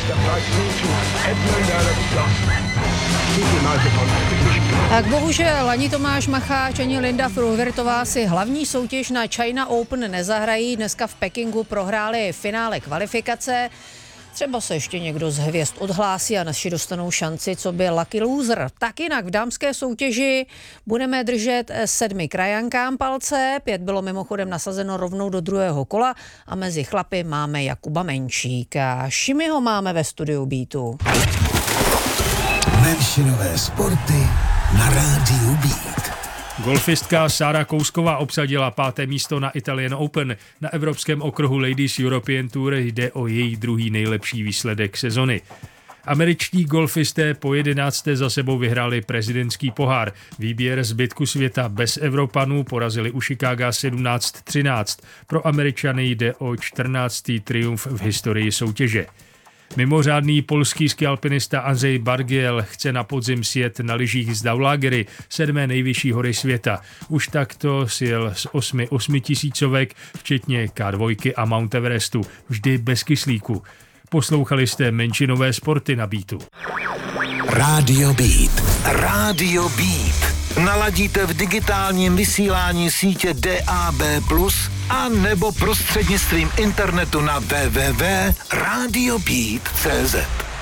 Tak bohužel ani Tomáš Macháč, ani Linda Fruhvirtová si hlavní soutěž na China Open nezahrají. Dneska v Pekingu prohráli finále kvalifikace. Třeba se ještě někdo z hvězd odhlásí a naši dostanou šanci, co by lucky loser. Tak jinak v dámské soutěži budeme držet 7 krajankám palce, 5 bylo mimochodem nasazeno rovnou do druhého kola a mezi chlapy máme Jakuba Menšíka. Šimiho máme ve studiu Beatu. Menšinové sporty na rádiu Beat. Golfistka Sára Kousková obsadila 5. místo na Italian Open. Na evropském okruhu Ladies European Tour jde o její druhý nejlepší výsledek sezony. Američtí golfisté po 11. za sebou vyhráli prezidentský pohár. Výběr zbytku světa bez Evropanů porazili u Chicaga 17-13. Pro Američany jde o 14. triumf v historii soutěže. Mimořádný polský skialpinista Andrzej Bargiel chce na podzim sjet na lyžích z Daulagery, 7. nejvyšší hory světa. Už takto sjel z 8 tisícovek, včetně K2 a Mount Everestu, vždy bez kyslíku. Poslouchali jste Menšinové sporty na Beatu. Radio Beat. Radio Beat. Naladíte v digitálním vysílání sítě DAB+, a nebo prostřednictvím internetu na www.radiobeat.cz.